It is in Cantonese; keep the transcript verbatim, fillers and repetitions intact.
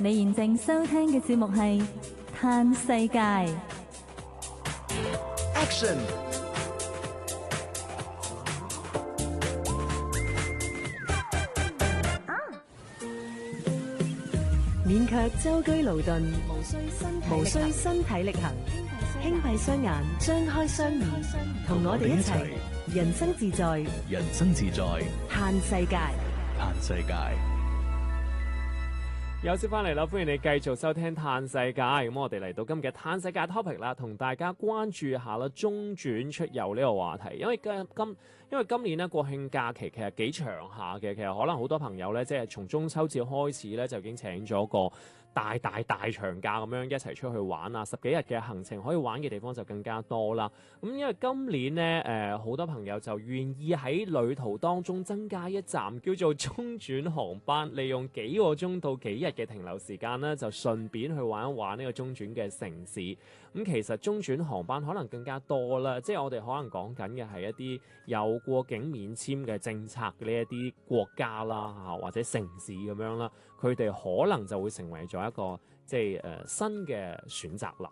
你現正收聽嘅節目係嘆世界。 Action！ 勉強舟車勞頓， 無需身體無需身體力行，輕閉雙眼，張開雙耳，同我哋一齊人生自在， 人生自在， 嘆世界。 嘆世界。 有接翻嚟啦，歡迎你繼續收聽嘆世界。咁我哋嚟到今日嘅嘆世界 topic 啦，同大家關注下啦中轉出遊呢個話題。因為今今因為今年咧國慶假期其實幾長下嘅，其實可能好多朋友咧即係從中秋節開始咧就已經請咗個大大大長假咁樣一齊出去玩啊，十幾日嘅行程可以玩嘅地方就更加多啦。咁因為今年咧誒好多朋友就願意喺旅途當中增加一站叫做中轉航班，利用幾個鐘到幾日嘅停留時間咧，就順便去玩一玩呢個中轉嘅城市。咁其實中轉航班可能更加多啦，即係我哋可能講緊嘅係一啲有過境免簽嘅政策嘅呢一啲國家啦，嚇或者城市咁樣啦，佢哋可能就會成為咗一個即係誒、呃、新嘅選擇啦。